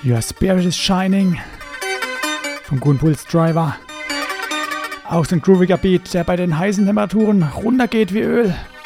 Your Spirit is Shining vom Gun Pulse Driver. Auch so ein grooviger Beat, der bei den heißen Temperaturen runtergeht wie Öl.